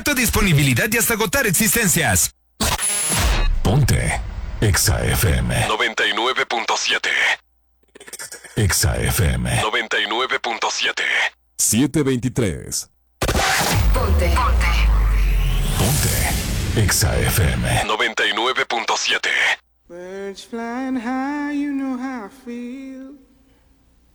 tu disponibilidad y hasta agotar existencias. Ponte Exa FM 99.7. Exa FM 99.7. 723. Ponte. Ponte Exa FM 99.7.